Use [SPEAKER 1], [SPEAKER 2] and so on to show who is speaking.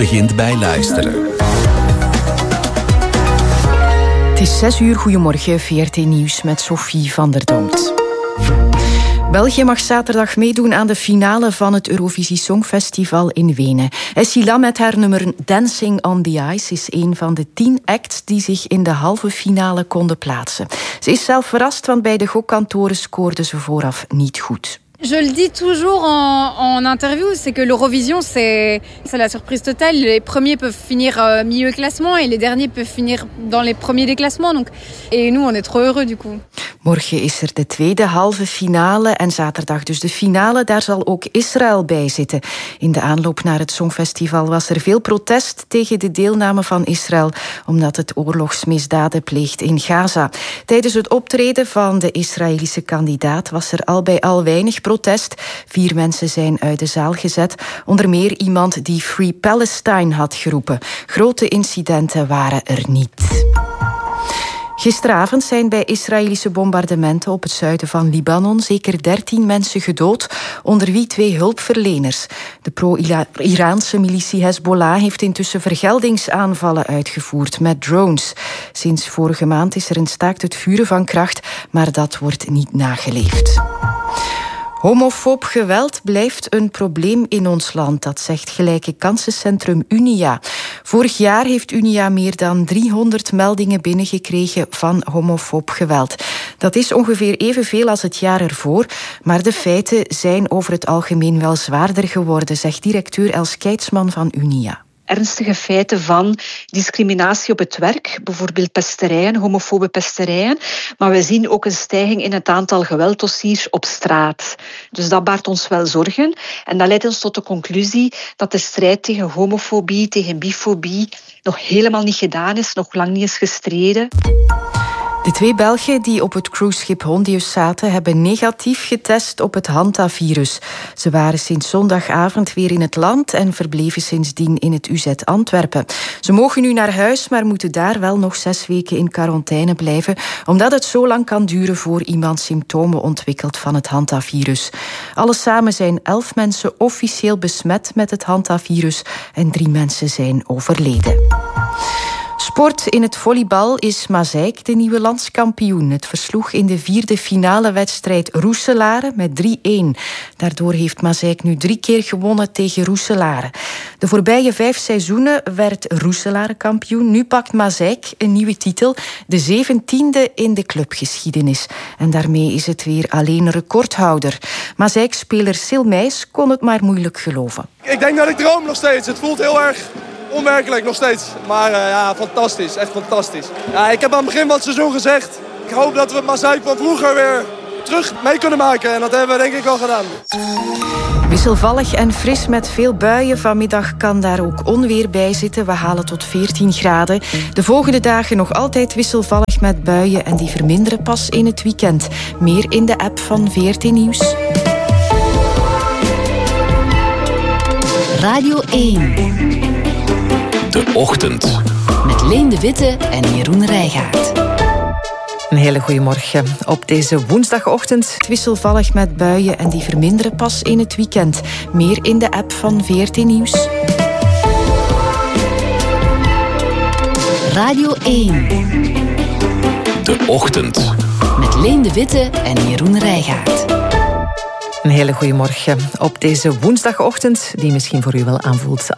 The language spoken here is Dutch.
[SPEAKER 1] begint bij luisteren.
[SPEAKER 2] Het is 6 uur, goedemorgen, VRT Nieuws met Sophie van der Dood. België mag zaterdag meedoen aan de finale van het Eurovisie Songfestival in Wenen. Esila met haar nummer Dancing on the Ice is een van de 10 acts die zich in de halve finale konden plaatsen. Ze is zelf verrast, want bij de gokkantoren scoorde ze vooraf niet goed.
[SPEAKER 3] Je le dis toujours en interview, c'est que l'Eurovision, c'est la surprise totale. Les premiers peuvent finir milieu classement et les derniers peuvent finir dans les premiers des classements. Donc, et nous, on est trop heureux du coup.
[SPEAKER 2] Morgen is er de tweede halve finale en zaterdag dus de finale. Daar zal ook Israël bij zitten. In de aanloop naar het Songfestival was er veel protest tegen de deelname van Israël, omdat het oorlogsmisdaden pleegt in Gaza. Tijdens het optreden van de Israëlische kandidaat was er al bij al weinig protest. 4 mensen zijn uit de zaal gezet. Onder meer iemand die Free Palestine had geroepen. Grote incidenten waren er niet. Gisteravond zijn bij Israëlische bombardementen op het zuiden van Libanon zeker 13 mensen gedood, onder wie 2 hulpverleners. De pro-Iraanse militie Hezbollah heeft intussen vergeldingsaanvallen uitgevoerd met drones. Sinds vorige maand is er een staakt het vuren van kracht, maar dat wordt niet nageleefd. Homofoob geweld blijft een probleem in ons land, dat zegt gelijke kansencentrum Unia. Vorig jaar heeft Unia meer dan 300 meldingen binnengekregen van homofoob geweld. Dat is ongeveer evenveel als het jaar ervoor, maar de feiten zijn over het algemeen wel zwaarder geworden, zegt directeur Els Keitsman van Unia.
[SPEAKER 4] Ernstige feiten van discriminatie op het werk, bijvoorbeeld pesterijen, homofobe pesterijen. Maar we zien ook een stijging in het aantal gewelddossiers op straat. Dus dat baart ons wel zorgen. En dat leidt ons tot de conclusie dat de strijd tegen homofobie, tegen bifobie nog helemaal niet gedaan is, nog lang niet is gestreden.
[SPEAKER 2] De 2 Belgen die op het cruiseschip Hondius zaten, hebben negatief getest op het hantavirus. Ze waren sinds zondagavond weer in het land en verbleven sindsdien in het UZ Antwerpen. Ze mogen nu naar huis, maar moeten daar wel nog 6 weken in quarantaine blijven, omdat het zo lang kan duren voor iemand symptomen ontwikkelt van het hantavirus. Alles samen zijn 11 mensen officieel besmet met het hantavirus en 3 mensen zijn overleden. Sport in het volleybal is Mazeik de nieuwe landskampioen. Het versloeg in de 4e finale wedstrijd Roeselare met 3-1. Daardoor heeft Mazeik nu 3 keer gewonnen tegen Roeselare. De voorbije 5 seizoenen werd Roeselare kampioen. Nu pakt Mazeik een nieuwe titel, de 17e in de clubgeschiedenis. En daarmee is het weer alleen recordhouder. Mazeik-speler Sil Meijs kon het maar moeilijk geloven.
[SPEAKER 5] Ik denk dat ik droom nog steeds. Het voelt heel erg onwerkelijk nog steeds. Maar ja, fantastisch. Echt fantastisch. Ja, ik heb aan het begin van het seizoen gezegd, ik hoop dat we het Mazeik van vroeger weer terug mee kunnen maken. En dat hebben we denk ik wel gedaan.
[SPEAKER 2] Wisselvallig en fris met veel buien. Vanmiddag kan daar ook onweer bij zitten. We halen tot 14 graden. De volgende dagen nog altijd wisselvallig met buien en die verminderen pas in het weekend. Meer in de app van VRT Nieuws.
[SPEAKER 6] Radio 1.
[SPEAKER 1] De Ochtend.
[SPEAKER 6] Met Leen de Witte en Jeroen Rijgaard.
[SPEAKER 2] Een hele goede morgen. Op deze woensdagochtend wisselvallig met buien en die verminderen pas in het weekend. Meer in de app van VRT Nieuws.
[SPEAKER 6] Radio 1.
[SPEAKER 1] De Ochtend.
[SPEAKER 6] Met Leen de Witte en Jeroen Rijgaard.
[SPEAKER 2] Een hele goede morgen. Op deze woensdagochtend, die misschien voor u wel aanvoelt